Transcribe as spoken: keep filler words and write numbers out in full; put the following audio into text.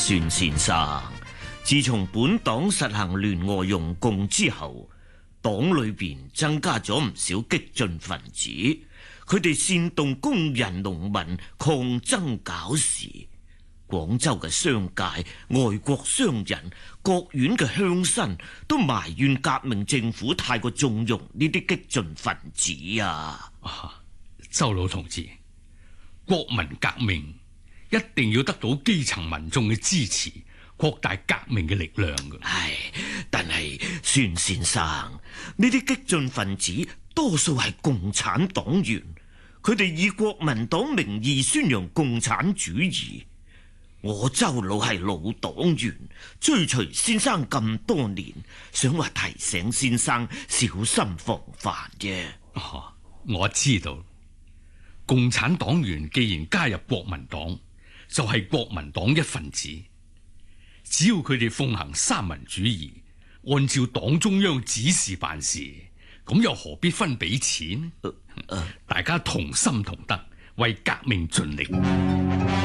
孫先生，自從本黨實行聯俄容共之後，黨裏邊增加咗唔少激進分子，佢哋煽動工人農民抗爭搞事。廣州嘅商界、外國商人、各縣嘅鄉紳都埋怨革命政府太過縱容呢啲激進分子啊！ 啊，周老同志，國民革命一定要得到基層民眾嘅支持，擴大革命嘅力量嘅。 唉，但係孫先生，呢啲激進分子多數係共產黨員，佢哋以國民黨名義宣揚共產主義。我周老係老黨員，追隨先生咁多年，想話提醒先生小心防範啫。 哦，我知道，共產黨員既然加入國民黨，就係國民黨一份子。只要佢哋奉行三民主義，按照黨中央指示辦事，咁又何必分彼此呢？呃呃、大家同心同德，為革命盡力。